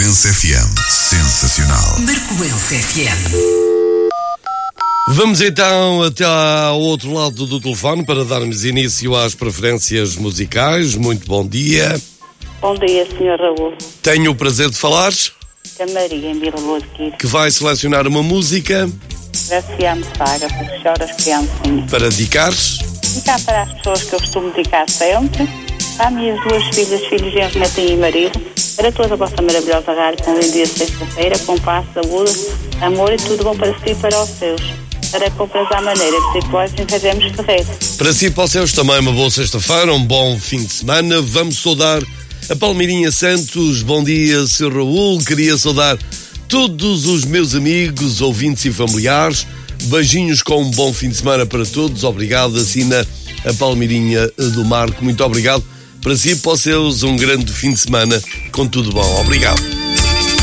Barcoense FM. Sensacional. Barcoense FM. Vamos então até ao outro lado do telefone para darmos início às preferências musicais. Muito bom dia. Bom dia, Sr. Raul. Tenho o prazer de falar. É Maria, em Vila Boa de Quir. Que vai selecionar uma música. Graciano Saga, porque choras criancinhas. Para dedicar-se. Dedicar para as pessoas que eu costumo dedicar sempre. Para as minhas duas filhas, filhos genros, netinho e marido. Para toda a vossa maravilhosa rádio, com um dia de sexta-feira, com paz, saúde, amor e tudo bom para si e para os seus. Para compras à maneira de Cipós, encarregamos Ferreira. Para si e para os seus também uma boa sexta-feira, um bom fim de semana. Vamos saudar a Palmeirinha Santos. Bom dia, Sr. Raul. Queria saudar todos os meus amigos, ouvintes e familiares. Beijinhos com um bom fim de semana para todos. Obrigado, assina a Palmeirinha do Marco. Muito obrigado. Para si e para os seus, um grande fim de semana com tudo bom. Obrigado.